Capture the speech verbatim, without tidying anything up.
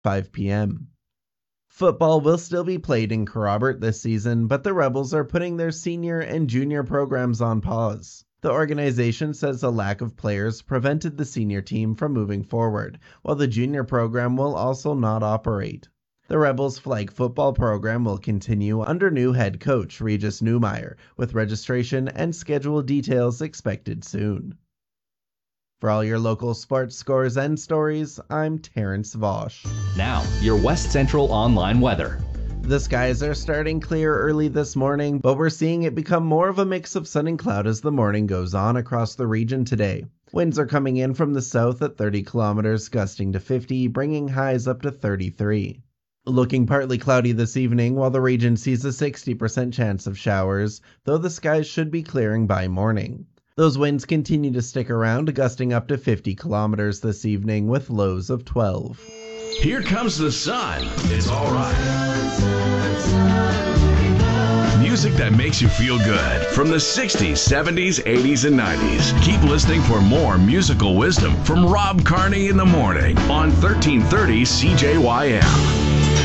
five p.m. Football will still be played in Kerrobert this season, but the Rebels are putting their senior and junior programs on pause. The organization says a lack of players prevented the senior team from moving forward, while the junior program will also not operate. The Rebels flag football program will continue under new head coach Regis Newmeyer, with registration and schedule details expected soon. For all your local sports scores and stories, I'm Terrence Vosch. Now, your West Central Online weather. The skies are starting clear early this morning, but we're seeing it become more of a mix of sun and cloud as the morning goes on across the region today. Winds are coming in from the south at thirty kilometers, gusting to fifty, bringing highs up to thirty-three. Looking partly cloudy this evening, while the region sees a sixty percent chance of showers, though the skies should be clearing by morning. Those winds continue to stick around, gusting up to fifty kilometers this evening with lows of twelve. Here comes the sun. It's all right. Music that makes you feel good from the sixties, seventies, eighties, and nineties. Keep listening for more musical wisdom from Rob Carney in the morning on thirteen thirty C J Y M.